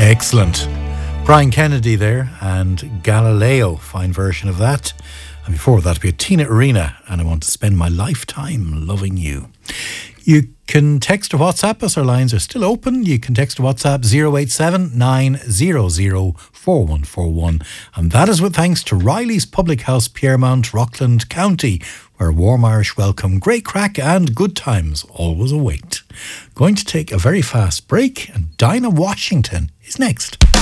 Excellent. Brian Kennedy there and Galileo, fine version of that. And before that, we had Tina Arena and I Want to Spend My Lifetime Loving You. You can text or WhatsApp us. Our lines are still open. You can text or WhatsApp 087 900 4141. And that is with thanks to Riley's Public House, Piermont, Rockland County, where warm Irish welcome, great crack and good times always await. Going to take a very fast break and Dinah Washington is next.